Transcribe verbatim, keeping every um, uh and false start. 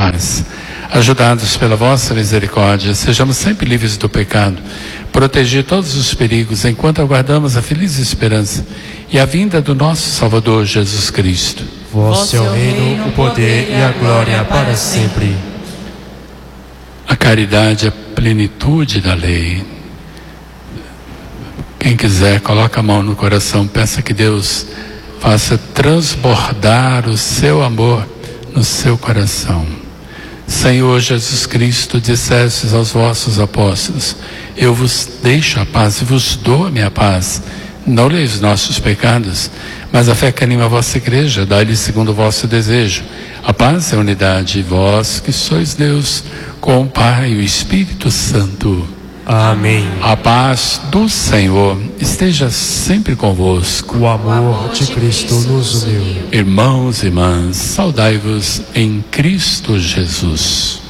paz. Ajudados pela vossa misericórdia, sejamos sempre livres do pecado, proteger todos os perigos enquanto aguardamos a feliz esperança e a vinda do nosso Salvador Jesus Cristo. Vosso é o reino, o poder e a glória para sempre. A caridade é a plenitude da lei. Quem quiser, coloca a mão no coração, peça que Deus faça transbordar o seu amor no seu coração. Senhor Jesus Cristo, dissestes aos vossos apóstolos: eu vos deixo a paz e vos dou a minha paz. Não leis os nossos pecados, mas a fé que anima a vossa igreja, dai-lhe segundo o vosso desejo. A paz e a unidade, vós que sois Deus, com o Pai e o Espírito Santo. Amém. A paz do Senhor esteja sempre convosco. O amor de Cristo nos uniu. Irmãos e irmãs, saudai-vos em Cristo Jesus.